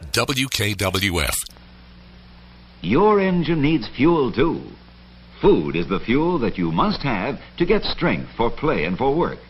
WKWF. Your engine needs fuel too. Food is the fuel that you must have to get strength for play and for work.